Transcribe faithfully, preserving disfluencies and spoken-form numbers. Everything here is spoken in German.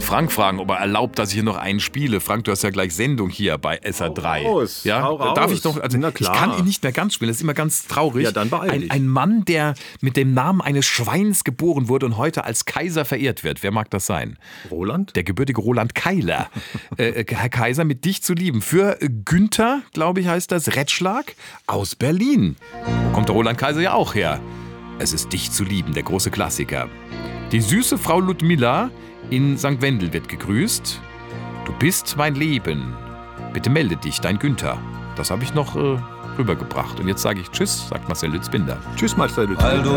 Frank fragen, ob er erlaubt, dass ich hier noch einen spiele. Frank, du hast ja gleich Sendung hier bei S R drei. Hau raus, ja? hau raus. Darf ich doch, also Na klar. Ich kann ihn nicht mehr ganz spielen, das ist immer ganz traurig. Ja, dann beeil ein, dich. ein Mann, der mit dem Namen eines Schweins geboren wurde und heute als Kaiser verehrt wird. Wer mag das sein? Roland? Der gebürtige Roland Keiler. äh, Herr Kaiser, mit dich zu lieben. Für Günther, glaube ich, heißt das, Rettschlag aus Berlin. Wo kommt der Roland Kaiser ja auch her? Es ist dich zu lieben, der große Klassiker. Die süße Frau Ludmilla in Sankt Wendel wird gegrüßt. Du bist mein Leben. Bitte melde dich, dein Günther. Das habe ich noch äh, rübergebracht. Und jetzt sage ich Tschüss, sagt Marcel Lützbinder. Tschüss, Marcel Lützbinder.